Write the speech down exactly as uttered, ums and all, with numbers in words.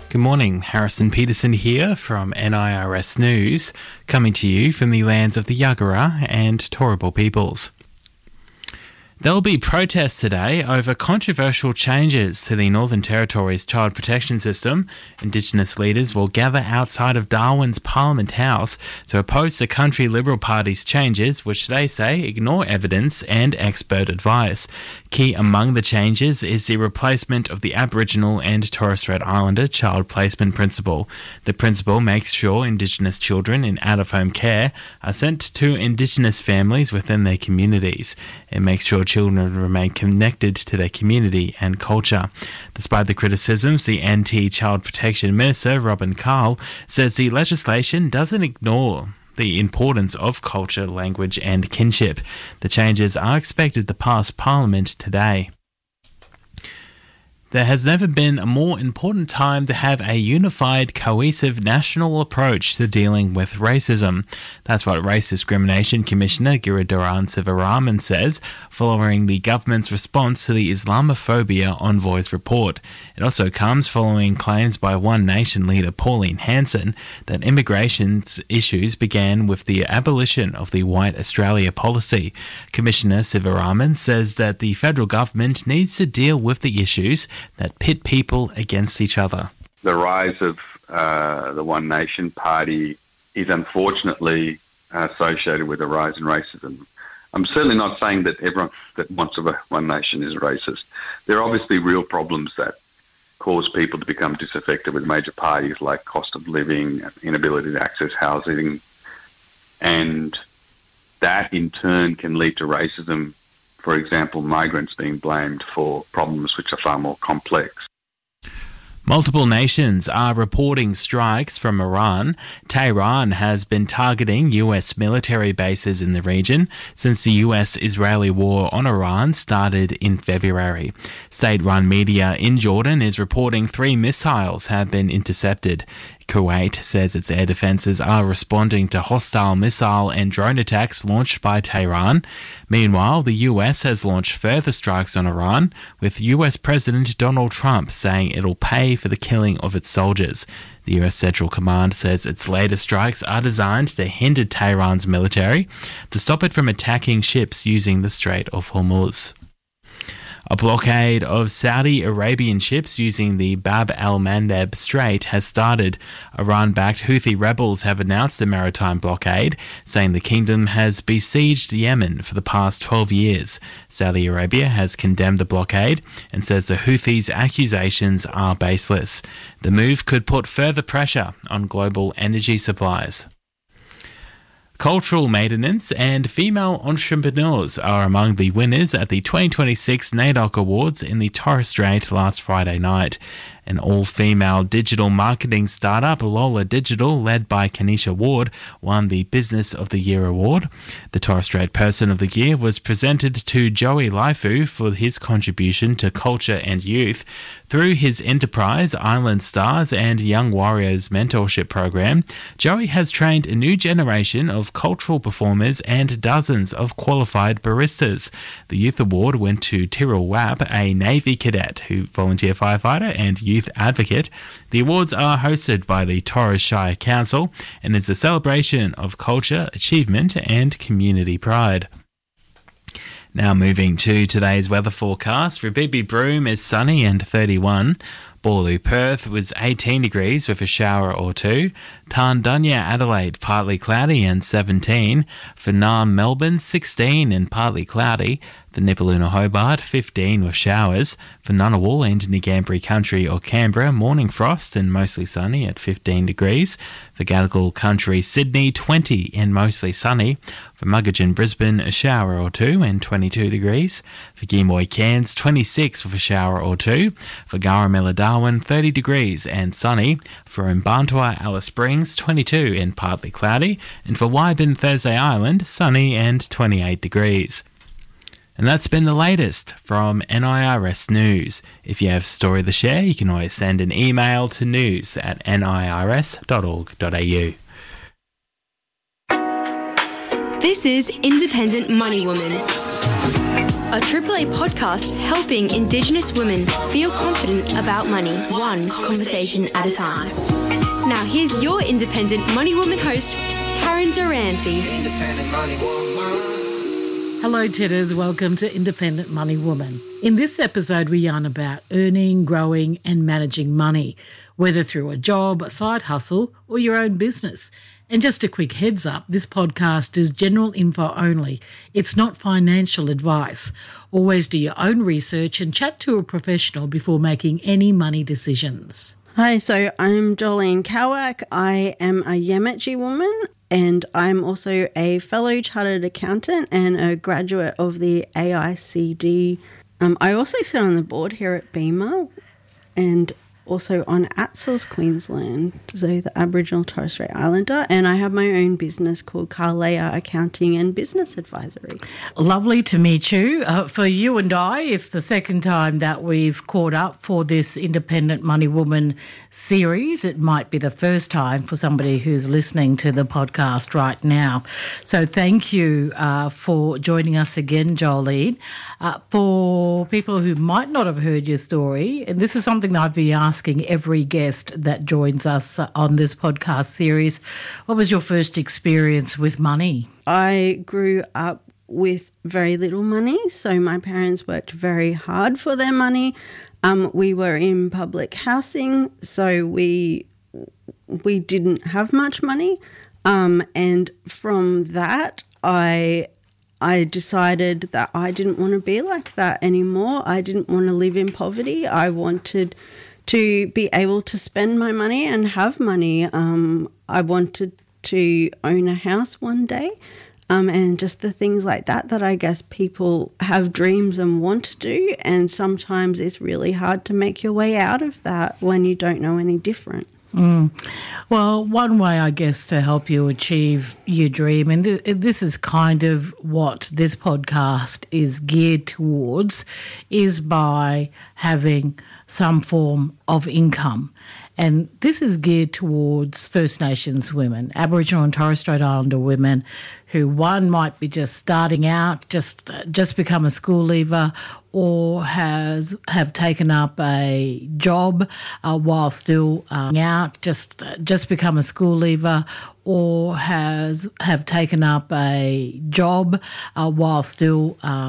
Good morning, Harrison Peterson here from N I R S News, coming to you from the lands of the Yagara and Turrbal peoples. There will be protests today over controversial changes to the Northern Territory's child protection system. Indigenous leaders will gather outside of Darwin's Parliament House to oppose the Country Liberal Party's changes, which they say ignore evidence and expert advice. Key among the changes is the replacement of the Aboriginal and Torres Strait Islander child placement principle. The principle makes sure Indigenous children in out-of-home care are sent to Indigenous families within their communities. It makes sure children remain connected to their community and culture. Despite the criticisms, the Anti-Child Protection Minister, Robin Carl, says the legislation doesn't ignore the importance of culture, language and kinship. The changes are expected to pass Parliament today. There has never been a more important time to have a unified, cohesive national approach to dealing with racism. That's what Race Discrimination Commissioner Giridharajan Sivaraman says, following the government's response to the Islamophobia Envoy's report. It also comes following claims by One Nation leader Pauline Hanson that immigration issues began with the abolition of the White Australia policy. Commissioner Sivaraman says that the federal government needs to deal with the issues that pit people against each other. The rise of uh, the One Nation party is unfortunately associated with a rise in racism. I'm certainly not saying that everyone that wants a One Nation is racist. There are obviously real problems that cause people to become disaffected with major parties like cost of living, inability to access housing, and that in turn can lead to racism. For example, migrants being blamed for problems which are far more complex. Multiple nations are reporting strikes from Iran. Tehran has been targeting U S military bases in the region since the U S-Israeli war on Iran started in February. State-run media in Jordan is reporting three missiles have been intercepted. Kuwait says its air defences are responding to hostile missile and drone attacks launched by Tehran. Meanwhile, the U S has launched further strikes on Iran, with U S President Donald Trump saying it'll pay for the killing of its soldiers. The U S Central Command says its latest strikes are designed to hinder Tehran's military to stop it from attacking ships using the Strait of Hormuz. A blockade of Saudi Arabian ships using the Bab al-Mandeb Strait has started. Iran-backed Houthi rebels have announced a maritime blockade, saying the kingdom has besieged Yemen for the past twelve years. Saudi Arabia has condemned the blockade and says the Houthis' accusations are baseless. The move could put further pressure on global energy supplies. Cultural maintenance and female entrepreneurs are among the winners at the twenty twenty-six NAIDOC Awards in the Torres Strait last Friday night. An all-female digital marketing startup, Lola Digital, led by Kanisha Ward, won the Business of the Year award. The Torres Strait Person of the Year was presented to Joey Laifu for his contribution to culture and youth. Through his enterprise, Island Stars and Young Warriors mentorship program, Joey has trained a new generation of cultural performers and dozens of qualified baristas. The Youth Award went to Tyrrell Wap, a Navy cadet who volunteer firefighter and youth advocate. The awards are hosted by the Torres Shire Council and is a celebration of culture, achievement and community pride. Now moving to today's weather forecast. For Bibby Broome is sunny and thirty-one. Boorloo, Perth was eighteen degrees with a shower or two. Tarndunya, Adelaide, partly cloudy and seventeen. For Naarm, Melbourne, sixteen and partly cloudy. For Nipaluna, Hobart, fifteen with showers. For Ngunnawal and Ngambri Country or Canberra, morning frost and mostly sunny at fifteen degrees. For Gadigal Country, Sydney, twenty and mostly sunny. For Muggeridge, Brisbane, a shower or two and twenty-two degrees. For Geemoy, Cairns, twenty-six with a shower or two. For Garamella, Darwin, thirty degrees and sunny. For Mbantua, Alice Springs, twenty-two and partly cloudy. And for Wyburn, Thursday Island, sunny and twenty-eight degrees. And that's been the latest from N I R S News. If you have a story to share, you can always send an email to news at n i r s dot org dot a u. This is Independent Money Woman A Triple A podcast helping Indigenous women feel confident about money, one conversation at a time. Now here's your Independent Money Woman host, Karen Durante. Independent Money Woman. Hello Titters, welcome to Independent Money Woman. In this episode we yarn about earning, growing and managing money, whether through a job, a side hustle or your own business. And just a quick heads up, this podcast is general info only. It's not financial advice. Always do your own research and chat to a professional before making any money decisions. Hi, so I'm Jolene Kowak. I am a Yamatji woman and I'm also a fellow chartered accountant and a graduate of the A I C D. Um, I also sit on the board here at BEMA and also on ATSOS Queensland, so the Aboriginal Torres Strait Islander, and I have my own business called Carlea Accounting and Business Advisory. Lovely to meet you. Uh, for you and I, it's the second time that we've caught up for this Independent Money Woman series. It might be the first time for somebody who's listening to the podcast right now. So thank you uh, for joining us again, Jolene. Uh, for people who might not have heard your story, and this is something that I've been asking every guest that joins us on this podcast series, what was your first experience with money? I grew up with very little money, so my parents worked very hard for their money. Um, we were in public housing, so we we didn't have much money, um, and from that, I I decided that I didn't want to be like that anymore. I didn't want to live in poverty. I wanted to be able to spend my money and have money. Um, I wanted to own a house one day. Um, and just the things like that that I guess people have dreams and want to do, and sometimes it's really hard to make your way out of that when you don't know any different. Mm. Well, one way, I guess, to help you achieve your dream, and th- this is kind of what this podcast is geared towards, is by having some form of income. And this is geared towards First Nations women, Aboriginal and Torres Strait Islander women, who one might be just starting out, just just become a school leaver, or has have taken up a job uh, while still um, out, just just become a school leaver, or has have taken up a job uh, while still um,